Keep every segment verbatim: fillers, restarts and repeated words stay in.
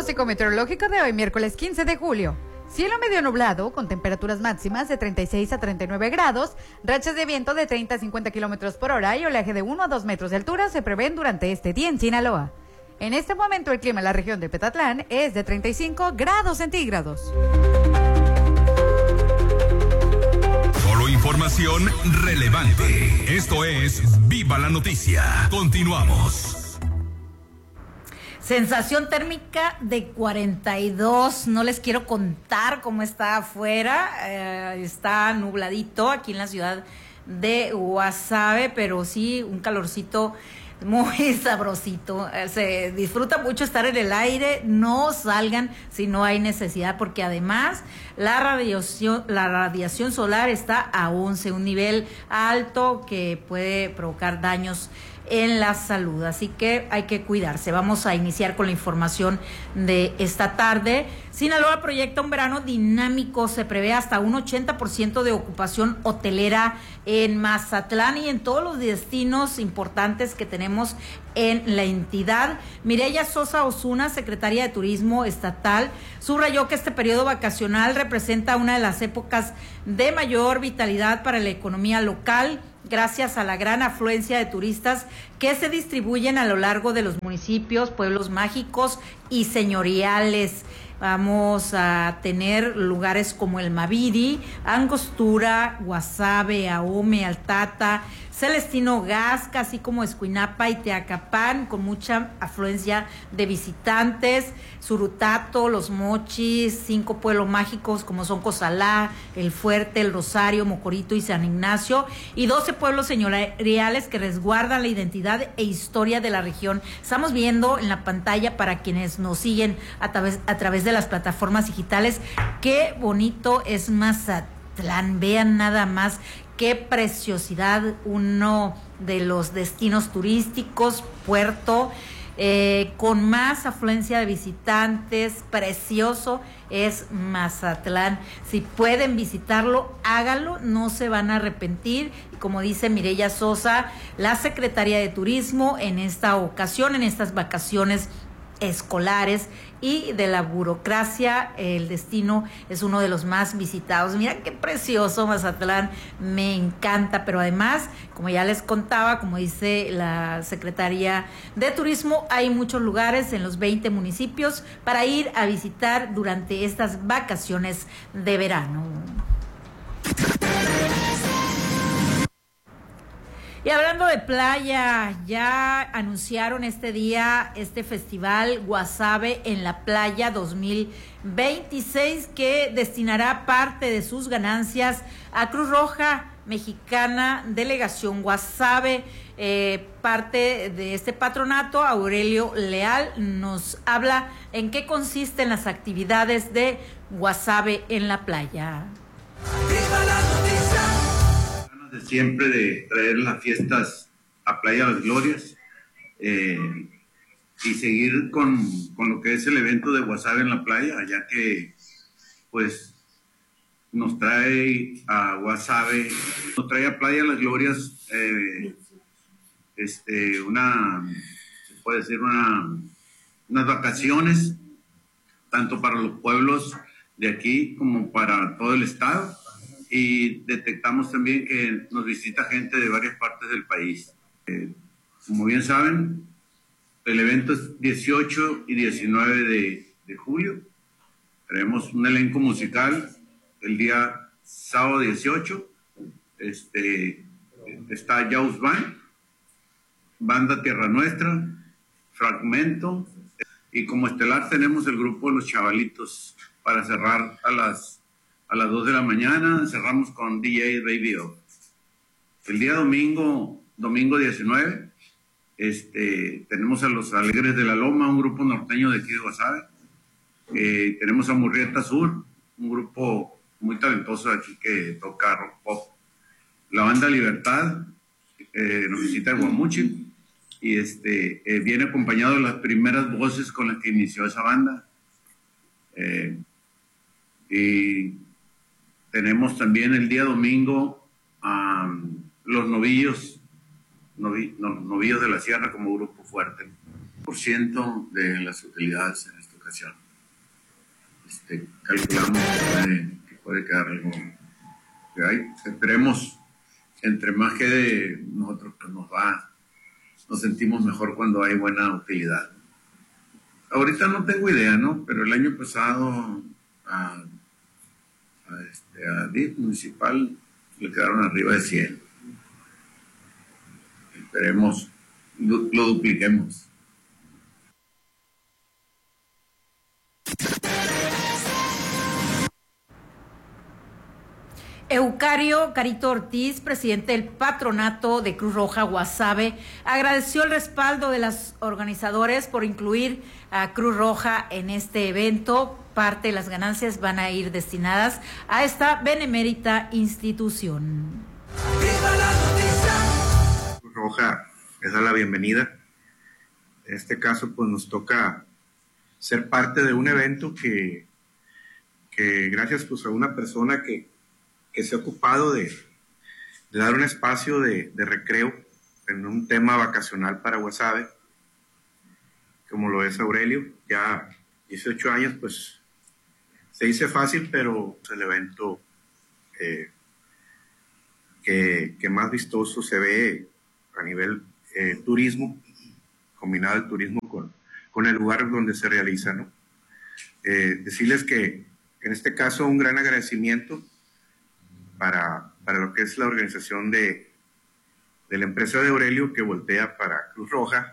pronóstico meteorológico de hoy, miércoles quince de julio. Cielo medio nublado, con temperaturas máximas de treinta y seis a treinta y nueve grados, rachas de viento de treinta a cincuenta kilómetros por hora y oleaje de uno a dos metros de altura se prevén durante este día en Sinaloa. En este momento el clima en la región de Petatlán es de treinta y cinco grados centígrados. Solo información relevante. Esto es Viva la Noticia. Continuamos. Sensación térmica de cuarenta y dos, no les quiero contar cómo está afuera, eh, está nubladito aquí en la ciudad de Guasave, pero sí un calorcito muy sabrosito, eh, se disfruta mucho estar en el aire, no salgan si no hay necesidad, porque además la radiación, la radiación solar está a once, un nivel alto que puede provocar daños en la salud, así que hay que cuidarse. Vamos a iniciar con la información de esta tarde. Sinaloa proyecta un verano dinámico, se prevé hasta un ochenta por ciento de ocupación hotelera en Mazatlán y en todos los destinos importantes que tenemos en la entidad. Mireya Sosa Osuna, secretaria de Turismo Estatal, subrayó que este periodo vacacional representa una de las épocas de mayor vitalidad para la economía local, gracias a la gran afluencia de turistas que se distribuyen a lo largo de los municipios, pueblos mágicos y señoriales. Vamos a tener lugares como el Maviri, Angostura, Guasave, Ahome, Altata, Celestino Gasca, así como Escuinapa y Teacapán, con mucha afluencia de visitantes. Surutato, Los Mochis, cinco pueblos mágicos como son Cozalá, El Fuerte, El Rosario, Mocorito y San Ignacio, y doce pueblos señoriales que resguardan la identidad e historia de la región. Estamos viendo en la pantalla, para quienes nos siguen a través, a través de las plataformas digitales, qué bonito es Mazatlán. Vean nada más qué preciosidad, uno de los destinos turísticos, puerto, eh, con más afluencia de visitantes, precioso es Mazatlán. Si pueden visitarlo, háganlo, no se van a arrepentir. Y como dice Mireya Sosa, la Secretaría de Turismo, en esta ocasión, en estas vacaciones escolares y de la burocracia, el destino es uno de los más visitados. Mira qué precioso Mazatlán, me encanta, pero además, como ya les contaba, como dice la Secretaría de Turismo, hay muchos lugares en los veinte municipios para ir a visitar durante estas vacaciones de verano. Y hablando de playa, ya anunciaron este día este festival Guasave en la Playa dos mil veintiséis, que destinará parte de sus ganancias a Cruz Roja Mexicana, Delegación Guasave. Eh, parte de este patronato, Aurelio Leal, nos habla en qué consisten las actividades de Guasave en la playa. ¡Viva la noticia! De siempre de traer las fiestas a Playa Las Glorias, eh, y seguir con, con lo que es el evento de Guasave en la playa, ya que pues nos trae a Guasave, nos trae a Playa Las Glorias eh, este, una, se puede decir una, unas vacaciones, tanto para los pueblos de aquí como para todo el estado. Y detectamos también que nos visita gente de varias partes del país. Eh, como bien saben, el evento es dieciocho y diecinueve de, de julio. Tenemos un elenco musical el día sábado dieciocho. Este, está Jaws Band, Banda Tierra Nuestra, Fragmento, y como estelar tenemos el grupo Los Chavalitos para cerrar a las A las dos de la mañana. Cerramos con D J Baby O. El día domingo, domingo diecinueve, este, tenemos a Los Alegres de la Loma, un grupo norteño de aquí de Guasave. Eh, tenemos a Murrieta Sur, un grupo muy talentoso aquí que toca rock pop. La banda Libertad, eh, nos visita el Guamuchi, y este, eh, viene acompañado de las primeras voces con las que inició esa banda. Eh, y tenemos también el día domingo um, los novillos, novi, no, novillos de la Sierra como grupo fuerte. Por ciento de las utilidades en esta ocasión. ocasión. Este, calculamos que puede, que puede quedar algo que hay. Esperemos, entre más que nosotros pues nos va, nos sentimos mejor cuando hay buena utilidad. Ahorita no tengo idea, ¿no? Pero el año pasado a, a, este, a D I F municipal le quedaron arriba de cien. Esperemos lo, lo dupliquemos. Eucario Carito Ortiz, presidente del patronato de Cruz Roja Guasave, agradeció el respaldo de los organizadores por incluir a Cruz Roja en este evento. Parte de las ganancias van a ir destinadas a esta benemérita institución. ¡Viva la noticia! Cruz Roja les da la bienvenida. En este caso, pues nos toca ser parte de un evento que, que gracias pues a una persona que que se ha ocupado de, de dar un espacio de, de recreo en un tema vacacional para Guasave, como lo es Aurelio. Ya dieciocho años, pues se dice fácil, pero es el evento eh, que, que más vistoso se ve a nivel eh, turismo, combinado el turismo con, con el lugar donde se realiza, ¿no? Eh, decirles que en este caso un gran agradecimiento Para, para lo que es la organización de, de la empresa de Aurelio, que voltea para Cruz Roja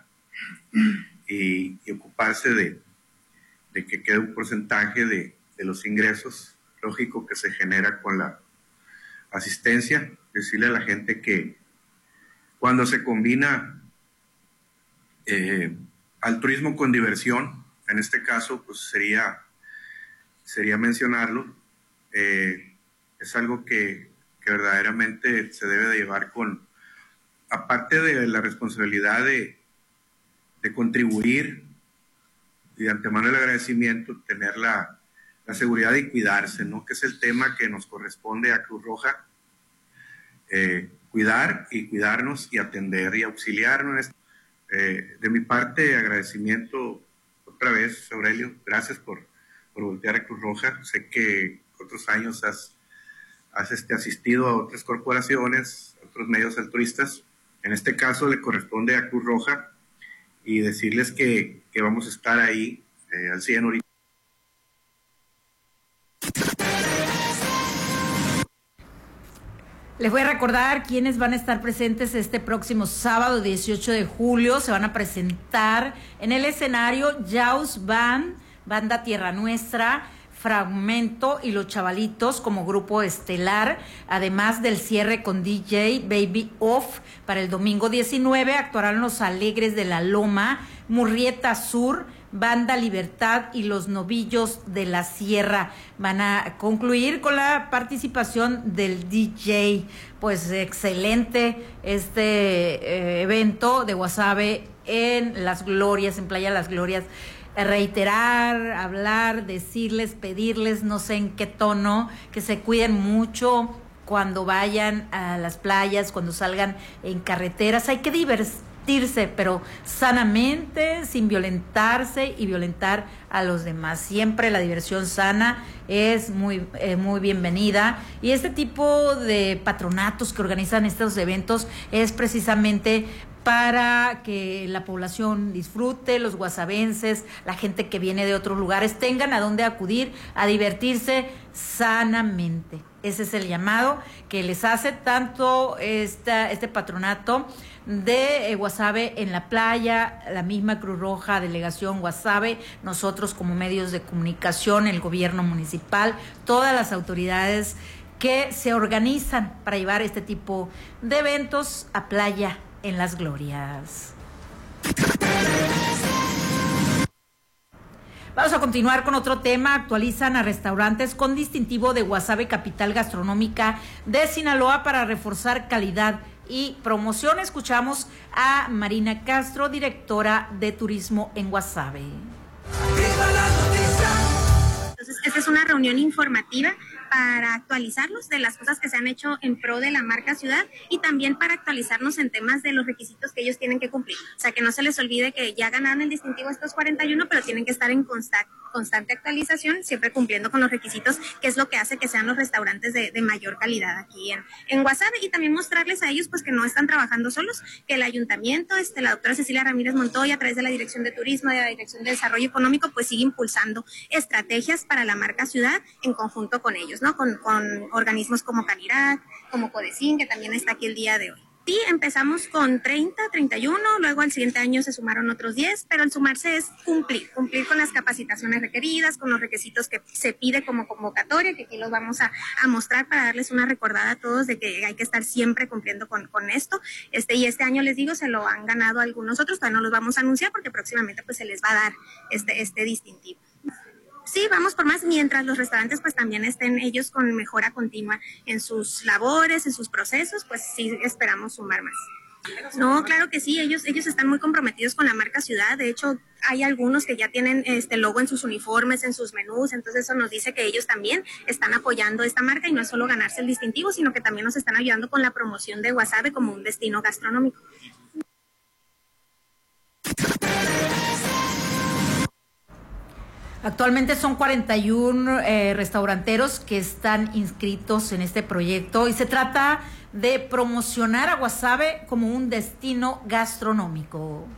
y, y ocuparse de, de que quede un porcentaje de, de los ingresos, lógico, que se genera con la asistencia. Decirle a la gente que cuando se combina eh, al turismo con diversión, en este caso pues sería, sería mencionarlo, eh, es algo que, que verdaderamente se debe de llevar con, aparte de la responsabilidad de, de contribuir y de antemano el agradecimiento, tener la, la seguridad de cuidarse, ¿no? Que es el tema que nos corresponde a Cruz Roja, eh, cuidar y cuidarnos y atender y auxiliarnos. Eh, de mi parte, agradecimiento otra vez, Aurelio, gracias por, por voltear a Cruz Roja. Sé que otros años has has este, asistido a otras corporaciones, a otros medios altruistas. En este caso le corresponde a Cruz Roja y decirles que, que vamos a estar ahí eh, al cien ahorita. Les voy a recordar quiénes van a estar presentes este próximo sábado dieciocho de julio. Se van a presentar en el escenario Jaws Band, Banda Tierra Nuestra, Fragmento y Los Chavalitos como grupo estelar, además del cierre con D J Baby Off. Para el domingo diecinueve actuarán Los Alegres de la Loma, Murrieta Sur, Banda Libertad y Los Novillos de la Sierra. Van a concluir con la participación del D J. Pues excelente este eh, evento de Guasave en Las Glorias, en Playa Las Glorias. Reiterar, hablar, decirles, pedirles, no sé en qué tono, que se cuiden mucho cuando vayan a las playas, cuando salgan en carreteras. Hay que divertirse, pero sanamente, sin violentarse y violentar a los demás. Siempre la diversión sana es muy, eh, muy bienvenida. Y este tipo de patronatos que organizan estos eventos es precisamente para que la población disfrute, los guasavenses, la gente que viene de otros lugares, tengan a dónde acudir a divertirse sanamente. Ese es el llamado que les hace tanto esta, este patronato de eh, Guasave en la playa, la misma Cruz Roja, Delegación Guasave, nosotros como medios de comunicación, el gobierno municipal, todas las autoridades que se organizan para llevar este tipo de eventos a Playa en Las Glorias. Vamos a continuar con otro tema. Actualizan a restaurantes con distintivo de Guasave, capital gastronómica de Sinaloa, para reforzar calidad y promoción. Escuchamos a Marina Castro, directora de turismo en Guasave. ¡Viva la noticia! Entonces, esta es una reunión informativa para actualizarlos de las cosas que se han hecho en pro de la marca ciudad y también para actualizarnos en temas de los requisitos que ellos tienen que cumplir. O sea, que no se les olvide que ya ganaron el distintivo estos cuarenta y uno, pero tienen que estar en constante, constante actualización, siempre cumpliendo con los requisitos, que es lo que hace que sean los restaurantes de, de mayor calidad aquí en, en Guasave, y también mostrarles a ellos pues que no están trabajando solos, que el ayuntamiento, este, la doctora Cecilia Ramírez Montoya, a través de la Dirección de Turismo, de la Dirección de Desarrollo Económico, pues sigue impulsando estrategias para la marca ciudad en conjunto con ellos, ¿no? Con, con organismos como Canirac, como Codecin, que también está aquí el día de hoy. Sí, empezamos con treinta, treinta y uno, luego al siguiente año se sumaron otros diez, pero el sumarse es cumplir, cumplir con las capacitaciones requeridas, con los requisitos que se pide como convocatoria, que aquí los vamos a, a mostrar para darles una recordada a todos de que hay que estar siempre cumpliendo con, con esto. Este, y este año, les digo, se lo han ganado algunos otros, todavía no los vamos a anunciar porque próximamente pues se les va a dar este, este distintivo. Sí, vamos por más, mientras los restaurantes pues también estén ellos con mejora continua en sus labores, en sus procesos, pues sí esperamos sumar más. No, claro que sí, ellos ellos están muy comprometidos con la marca ciudad. De hecho, hay algunos que ya tienen este logo en sus uniformes, en sus menús, entonces eso nos dice que ellos también están apoyando esta marca y no es solo ganarse el distintivo, sino que también nos están ayudando con la promoción de Guasave como un destino gastronómico. Actualmente son cuarenta y uno eh, restauranteros que están inscritos en este proyecto y se trata de promocionar a Guasave como un destino gastronómico.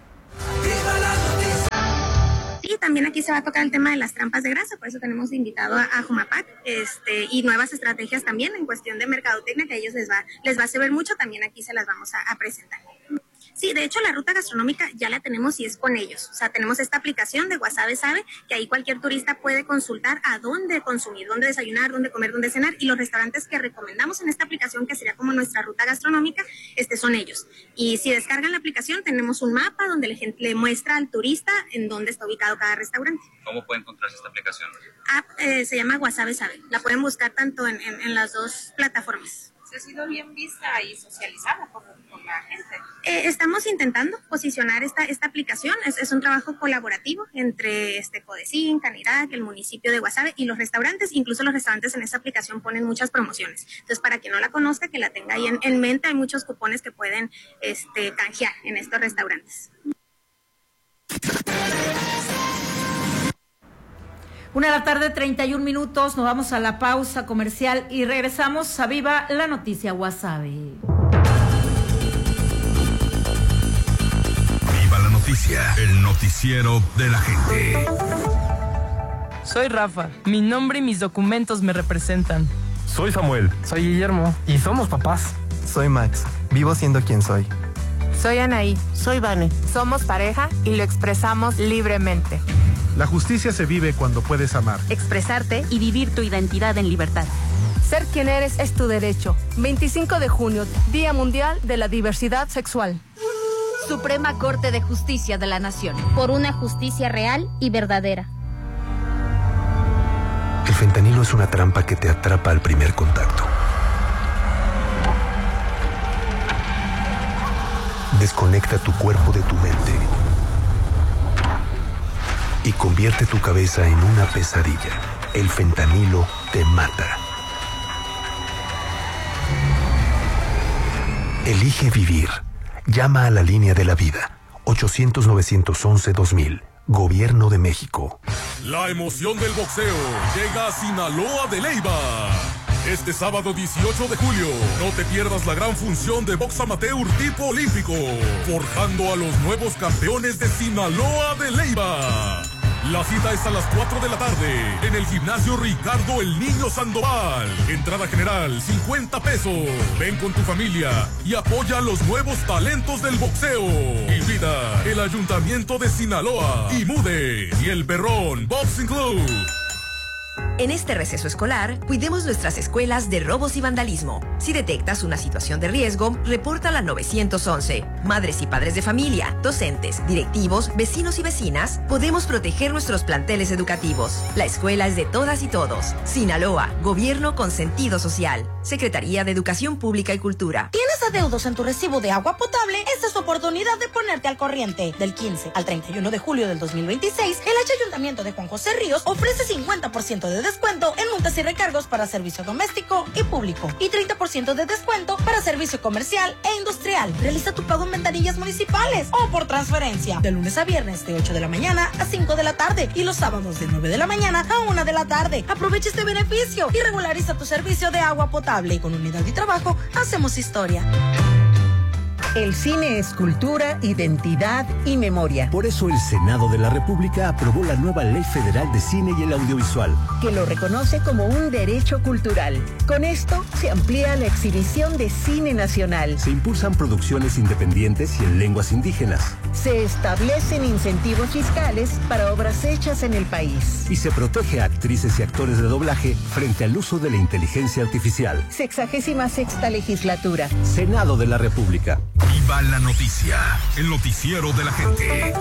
Sí, también aquí se va a tocar el tema de las trampas de grasa, por eso tenemos invitado a, a Jumapac, este, y nuevas estrategias también en cuestión de mercadotecnia que a ellos les va, les va a servir mucho, también aquí se las vamos a, a presentar. Sí, de hecho la ruta gastronómica ya la tenemos y es con ellos. O sea, tenemos esta aplicación de Guasave Sabe, que ahí cualquier turista puede consultar a dónde consumir, dónde desayunar, dónde comer, dónde cenar. Y los restaurantes que recomendamos en esta aplicación, que sería como nuestra ruta gastronómica, este son ellos. Y si descargan la aplicación, tenemos un mapa donde le, le muestra al turista en dónde está ubicado cada restaurante. ¿Cómo puede encontrarse esta aplicación? App eh, se llama Guasave Sabe. La pueden buscar tanto en, en, en las dos plataformas. ¿Se ha sido bien vista y socializada por, por la gente? Eh, estamos intentando posicionar esta, esta aplicación. Es, es un trabajo colaborativo entre este Codecin, Canirac, el municipio de Guasave y los restaurantes. Incluso los restaurantes en esta aplicación ponen muchas promociones. Entonces, para quien no la conozca, que la tenga ahí en, en mente, hay muchos cupones que pueden este, canjear en estos restaurantes. Una de la tarde, treinta y un minutos, nos vamos a la pausa comercial y regresamos a Viva la Noticia Guasave. Viva la Noticia, el noticiero de la gente. Soy Rafa, mi nombre y mis documentos me representan. Soy Samuel. Soy Guillermo. Y somos papás. Soy Max, vivo siendo quien soy. Soy Anaí. Soy Vane. Somos pareja y lo expresamos libremente. La justicia se vive cuando puedes amar, expresarte y vivir tu identidad en libertad. Ser quien eres es tu derecho. veinticinco de junio, Día Mundial de la Diversidad Sexual. Suprema Corte de Justicia de la Nación. Por una justicia real y verdadera. El fentanilo es una trampa que te atrapa al primer contacto. Desconecta tu cuerpo de tu mente y convierte tu cabeza en una pesadilla. El fentanilo te mata. Elige vivir. Llama a la línea de la vida. ochocientos, novecientos once, dos mil. Gobierno de México. La emoción del boxeo llega a Sinaloa de Leyva. Este sábado dieciocho de julio, no te pierdas la gran función de box amateur tipo olímpico, forjando a los nuevos campeones de Sinaloa de Leyva. La cita es a las cuatro de la tarde en el gimnasio Ricardo El Niño Sandoval. Entrada general, cincuenta pesos. Ven con tu familia y apoya a los nuevos talentos del boxeo. Invita el Ayuntamiento de Sinaloa, y Mude y el Perrón Boxing Club. En este receso escolar, cuidemos nuestras escuelas de robos y vandalismo. Si detectas una situación de riesgo, repórtala al nueve once. Madres y padres de familia, docentes, directivos, vecinos y vecinas, podemos proteger nuestros planteles educativos. La escuela es de todas y todos. Sinaloa, Gobierno con sentido social. Secretaría de Educación Pública y Cultura. ¿Tienes adeudos en tu recibo de agua potable, esta es tu oportunidad de ponerte al corriente. Del quince al treinta y uno de julio del dos mil veintiséis, el H Ayuntamiento de Juan José Ríos ofrece cincuenta por ciento de descuento en multas y recargos para servicio doméstico y público y treinta por ciento de descuento para servicio comercial e industrial. Realiza tu pago en ventanillas municipales o por transferencia de lunes a viernes de ocho de la mañana a cinco de la tarde y los sábados de nueve de la mañana a una de la tarde. Aprovecha este beneficio y regulariza tu servicio de agua potable. Con Unidad y Trabajo hacemos historia. El cine es cultura, identidad y memoria. Por eso el Senado de la República aprobó la nueva Ley Federal de Cine y el Audiovisual, que lo reconoce como un derecho cultural. Con esto se amplía la exhibición de cine nacional. Se impulsan producciones independientes y en lenguas indígenas. Se establecen incentivos fiscales para obras hechas en el país. Y se protege a actrices y actores de doblaje frente al uso de la inteligencia artificial. Sexagésima sexta legislatura. Senado de la República. Viva la noticia, el noticiero de la gente.